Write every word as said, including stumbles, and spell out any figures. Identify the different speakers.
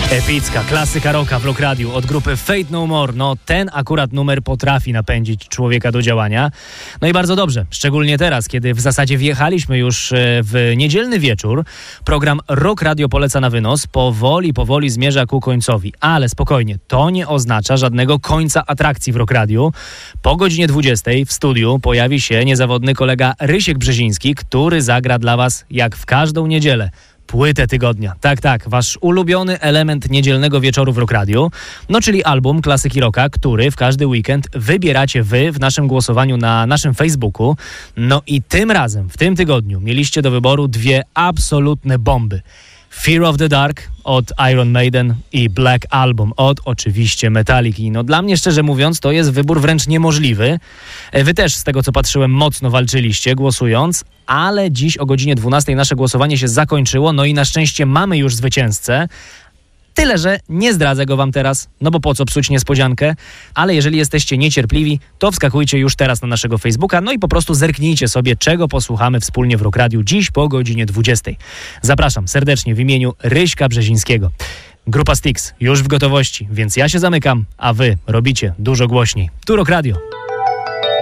Speaker 1: Epicka, klasyka rocka w Rock Radiu od grupy Fate No More. No ten akurat numer potrafi napędzić człowieka do działania. No i bardzo dobrze, szczególnie teraz, kiedy w zasadzie wjechaliśmy już w niedzielny wieczór. Program Rock Radio poleca na wynos. Powoli, powoli zmierza ku końcowi. Ale spokojnie, to nie oznacza żadnego końca atrakcji w Rock Radiu. Po godzinie dwudziestej w studiu pojawi się niezawodny kolega Rysiek Brzeziński, który zagra dla was jak w każdą niedzielę płytę tygodnia. Tak, tak, wasz ulubiony element niedzielnego wieczoru w Rock Radiu, no czyli album klasyki rocka, który w każdy weekend wybieracie wy w naszym głosowaniu na naszym Facebooku. No i tym razem, w tym tygodniu mieliście do wyboru dwie absolutne bomby. Fear of the Dark od Iron Maiden i Black Album od oczywiście Metallica. No dla mnie, szczerze mówiąc, to jest wybór wręcz niemożliwy. Wy też, z tego co patrzyłem, mocno walczyliście głosując, ale dziś o godzinie dwunastej nasze głosowanie się zakończyło, no i na szczęście mamy już zwycięzcę. Tyle, że nie zdradzę go wam teraz, no bo po co psuć niespodziankę, ale jeżeli jesteście niecierpliwi, to wskakujcie już teraz na naszego Facebooka, no i po prostu zerknijcie sobie, czego posłuchamy wspólnie w Rock Radiu dziś po godzinie dwudziestej. Zapraszam serdecznie w imieniu Ryśka Brzezińskiego. Grupa Styx już w gotowości, więc ja się zamykam, a wy robicie dużo głośniej. Tu Rock Radio.